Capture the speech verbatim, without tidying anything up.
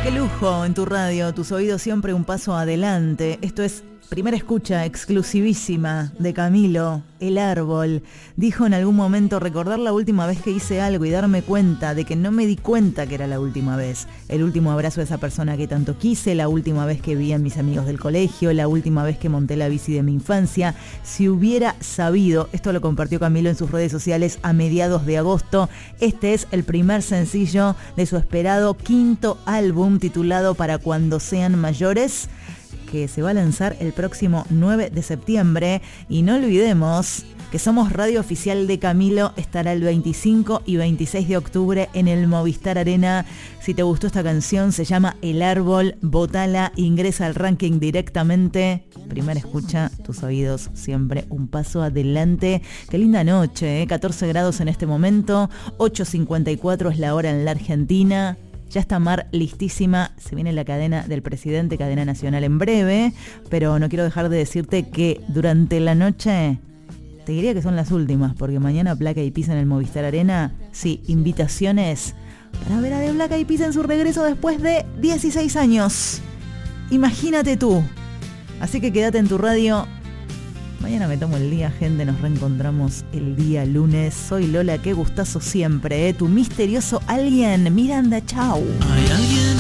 Qué lujo en tu radio, tus oídos siempre un paso adelante. Esto es primera escucha exclusivísima de Camilo, El Árbol. Dijo en algún momento: recordar la última vez que hice algo y darme cuenta de que no me di cuenta que era la última vez. El último abrazo de esa persona que tanto quise, la última vez que vi a mis amigos del colegio, la última vez que monté la bici de mi infancia. Si hubiera sabido, esto lo compartió Camilo en sus redes sociales a mediados de agosto. Este es el primer sencillo de su esperado quinto álbum titulado Para Cuando Sean Mayores, que se va a lanzar el próximo nueve de septiembre. Y no olvidemos que somos radio oficial de Camilo. Estará el veinticinco y veintiséis de octubre en el Movistar Arena. Si te gustó esta canción, se llama El Árbol, votala, ingresa al ranking directamente. Primera escucha, tus oídos siempre un paso adelante. Qué linda noche, ¿eh? catorce grados en este momento, ocho cincuenta y cuatro es la hora en la Argentina. Ya está Mar listísima, se viene la cadena del presidente, cadena nacional en breve, pero no quiero dejar de decirte que durante la noche, te diría que son las últimas, porque mañana Black Eyed Peas en el Movistar Arena, sí, invitaciones para ver a The Black Eyed Peas en su regreso después de dieciséis años. Imagínate tú. Así que quédate en tu radio. Mañana me tomo el día, gente, nos reencontramos el día lunes. Soy Lola, qué gustazo siempre, ¿eh? Tu misterioso alguien. Miranda, chau. Hay alguien